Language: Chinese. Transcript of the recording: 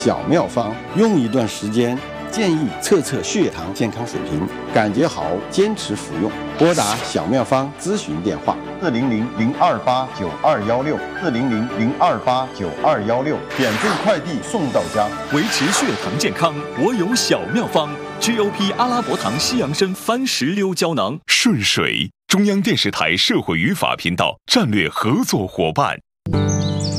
小妙方，用一段时间，建议测血糖健康水平，感觉好坚持服用。拨打小妙方咨询电话：400-028-9216，400-028-9216，免费快递送到家。 维持血糖健康，我有小妙方。GOP 阿拉伯糖西洋参番石榴胶囊。顺水，中央电视台社会与法频道战略合作伙伴。